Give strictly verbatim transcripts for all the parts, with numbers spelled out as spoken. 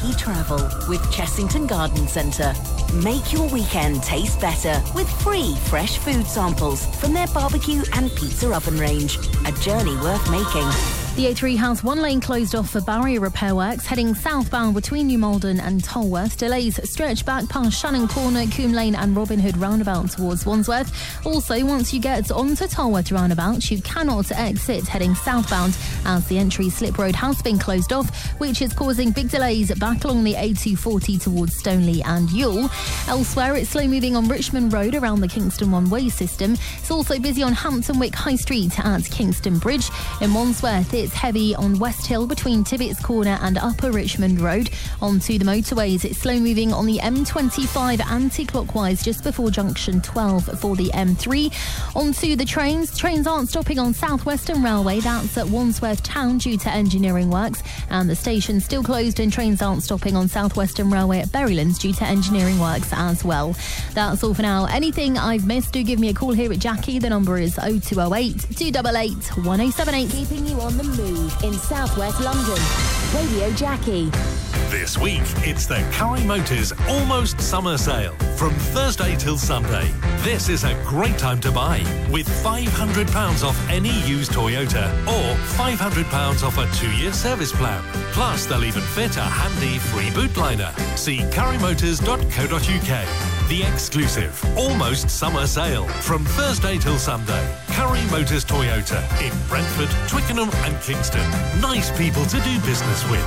you travel with Chessington Garden Centre. Make your weekend taste better with free fresh food samples from their barbecue and pizza oven range. A journey worth making. The A three has one lane closed off for barrier repair works heading southbound between New Malden and Tolworth. Delays stretch back past Shannon Corner, Coombe Lane and Robin Hood roundabout towards Wandsworth. Also, once you get onto Tolworth roundabout, you cannot exit heading southbound as the entry slip road has been closed off, which is causing big delays back along the A two forty towards Stoneleigh and Ewell. Elsewhere, it's slow moving on Richmond Road around the Kingston one-way system. It's also busy on Hampton Wick High Street at Kingston Bridge. In Wandsworth, it's heavy on West Hill between Tibbets Corner and Upper Richmond Road. Onto the motorways, it's slow moving on the M twenty-five anti-clockwise just before junction twelve for the M three. Onto the trains, trains aren't stopping on South Western Railway, that's at Wandsworth Town due to engineering works, and the station's still closed and trains aren't stopping on South Western Railway at Berrylands due to engineering works as well. That's all for now. Anything I've missed, do give me a call here at Jackie. The number is oh two oh eight, two eight eight, one oh seven eight. Keeping you on the move in southwest London. Radio Jackie. This week, it's the Curry Motors Almost Summer Sale from Thursday till Sunday. This is a great time to buy with five hundred pounds off any used Toyota or five hundred pounds off a two-year service plan. Plus, they'll even fit a handy free boot liner. See curry motors dot co dot uk. The exclusive Almost Summer Sale from Thursday till Sunday. Curry Motors Toyota in Brentford, Twickenham and Kingston. Nice people to do business with.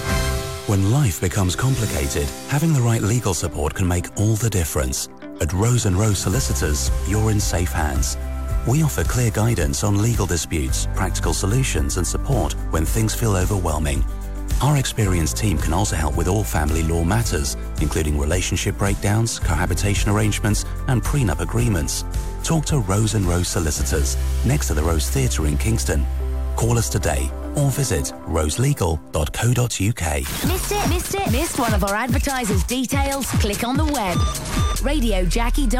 When life becomes complicated, having the right legal support can make all the difference. At Rose and Rose Solicitors, you're in safe hands. We offer clear guidance on legal disputes, practical solutions and support when things feel overwhelming. Our experienced team can also help with all family law matters, including relationship breakdowns, cohabitation arrangements and prenup agreements. Talk to Rose and Rose Solicitors, next to the Rose Theatre in Kingston. Call us today or visit rose legal dot co dot uk. Missed it? Missed it? Missed one of our advertisers' details? Click on the web. Radio Jackie.